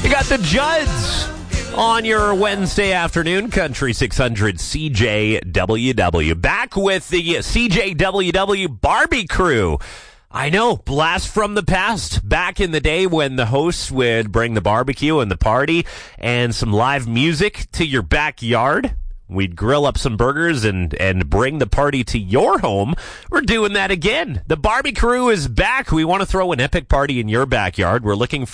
You got the Judds on your Wednesday afternoon, Country 600 CJWW. Back with the CJWW Barbie crew. I know, blast from the past. Back in the day when the hosts would bring the barbecue and the party and some live music to your backyard. We'd grill up some burgers and bring the party to your home. We're doing that again. The Barbie crew is back. We want to throw an epic party in your backyard. We're looking for